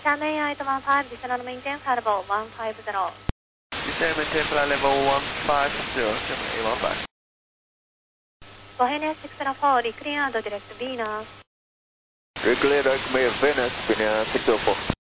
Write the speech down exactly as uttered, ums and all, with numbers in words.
Descend main item one five, descend on maintain flight level one five zero. Descend maintain flight level one five zero, seven eight one five. Go ahead and six zero four, reclear and direct Venus. Reclear direct Venus, Venus six zero four.